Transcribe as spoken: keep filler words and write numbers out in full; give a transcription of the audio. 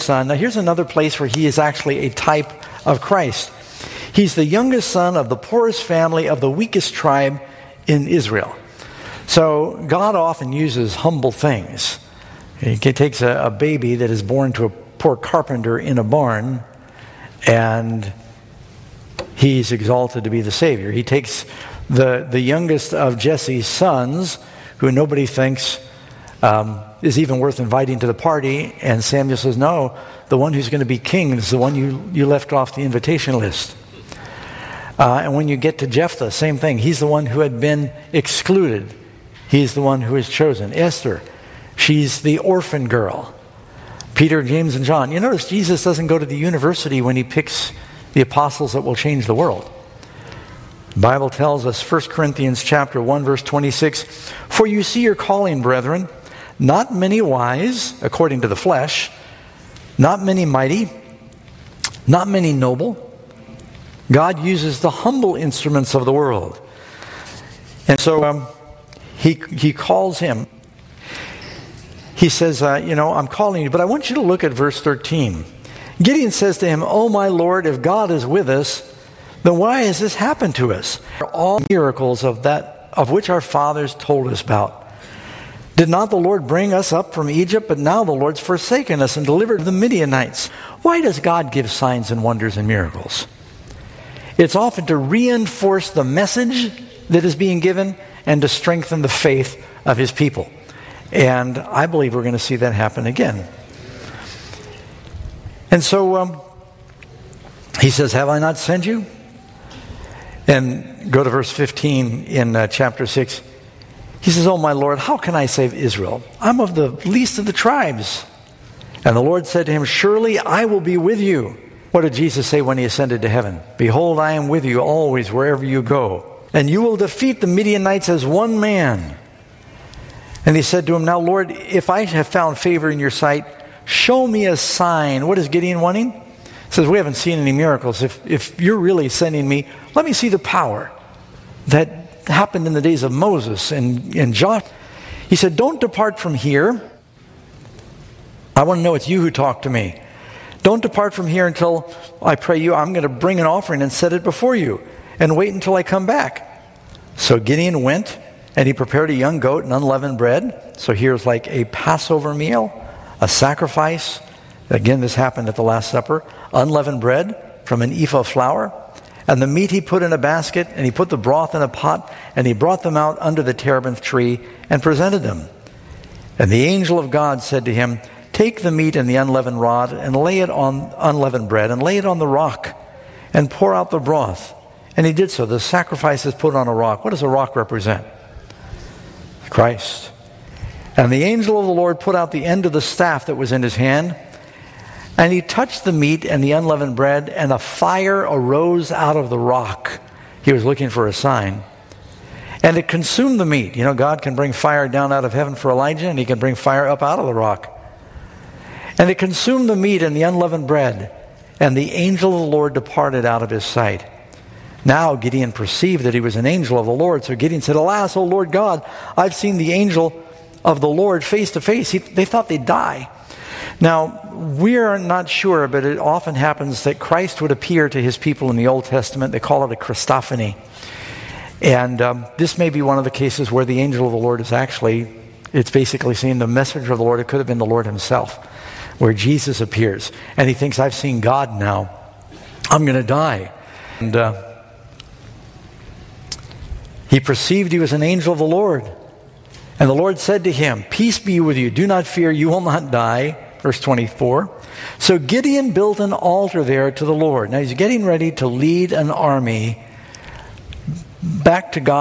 son. Now here's another place where he is actually a type of Christ. He's the youngest son of the poorest family of the weakest tribe in Israel. So God often uses humble things. He takes a, a baby that is born to a poor carpenter in a barn, and he's exalted to be the Savior. He takes the, the youngest of Jesse's sons, who nobody thinks um, is even worth inviting to the party, and Samuel says, no, the one who's going to be king is the one you, you left off the invitation list. Uh, and when you get to Jephthah, same thing. He's the one who had been excluded. He's the one who is chosen. Esther, she's the orphan girl. Peter, James, and John. You notice Jesus doesn't go to the university when he picks the apostles that will change the world. The Bible tells us, First Corinthians chapter one, verse twenty-six, for you see your calling, brethren, not many wise, according to the flesh, not many mighty, not many noble. God uses the humble instruments of the world. And so um, he, he calls him. He says, uh, you know, I'm calling you, but I want you to look at verse thirteen. Gideon says to him, oh my Lord, if God is with us, then why has this happened to us? All miracles of that of which our fathers told us about. Did not the Lord bring us up from Egypt? But now the Lord's forsaken us and delivered the Midianites. Why does God give signs and wonders and miracles? It's often to reinforce the message that is being given and to strengthen the faith of his people. And I believe we're going to see that happen again. And so um, he says, have I not sent you? And go to verse fifteen in uh, chapter six. He says, oh my Lord, how can I save Israel? I'm of the least of the tribes. And the Lord said to him, surely I will be with you. What did Jesus say when he ascended to heaven? Behold, I am with you always wherever you go. And you will defeat the Midianites as one man. And he said to him, now Lord, if I have found favor in your sight, show me a sign. What is Gideon wanting? He says, we haven't seen any miracles. If, if you're really sending me, let me see the power that happened in the days of Moses and, and Joshua. He said, don't depart from here. I want to know it's you who talked to me. Don't depart from here until I pray you. I'm going to bring an offering and set it before you and wait until I come back. So Gideon went and he prepared a young goat and unleavened bread. So here's like a Passover meal, a sacrifice. Again, this happened at the Last Supper. Unleavened bread from an ephah of flour. And the meat he put in a basket, and he put the broth in a pot, and he brought them out under the terebinth tree and presented them. And the angel of God said to him, take the meat and the unleavened rod and lay it on unleavened bread and lay it on the rock and pour out the broth. And he did so. The sacrifice is put on a rock. What does a rock represent? Christ. And the angel of the Lord put out the end of the staff that was in his hand, and he touched the meat and the unleavened bread, and a fire arose out of the rock. He was looking for a sign. And it consumed the meat. You know, God can bring fire down out of heaven for Elijah, and he can bring fire up out of the rock. And it consumed the meat and the unleavened bread, and the angel of the Lord departed out of his sight. Now Gideon perceived that he was an angel of the Lord. So Gideon said, alas, O Lord God, I've seen the angel of the Lord face to face. He, they thought they'd die. Now, we are not sure, but it often happens that Christ would appear to his people in the Old Testament. They call it a Christophany. And um, this may be one of the cases where the angel of the Lord is actually, it's basically saying the messenger of the Lord. It could have been the Lord himself, where Jesus appears. And he thinks, I've seen God now. I'm going to die. And uh, he perceived he was an angel of the Lord. And the Lord said to him, peace be with you. Do not fear. You will not die. Verse twenty-four. So Gideon built an altar there to the Lord. Now he's getting ready to lead an army back to God.